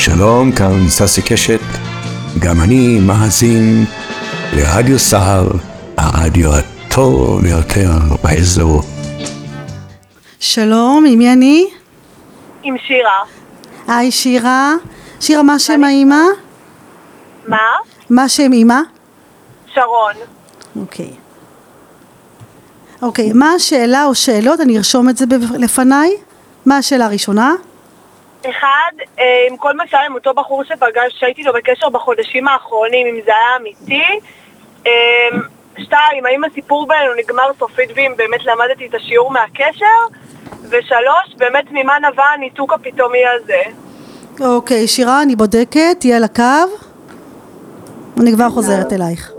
שלום, כאן ססי קשת, גם אני מאזין לרדיו סהר, הרדיו הטוב ביותר באזור. שלום, עם מי אני? עם שירה. היי שירה. שירה, מה שם האמא? מה? מה שם אמא? שרון. אוקיי, מה השאלה או שאלות? אני ארשום את זה לפניי. מה השאלה הראשונה? אחד, עם כל מה שהיה עם אותו בחור שהייתי לו בקשר בחודשים האחרונים, אם זה היה אמיתי. שתיים, האם הסיפור בינינו נגמר סופית ואם באמת למדתי את השיעור מהקשר? ושלוש, באמת ממה נבע הניתוק הפתאומי הזה? אוקיי, שירה, אני בודקת, תהיה על הקו. אני כבר חוזרת אלייך.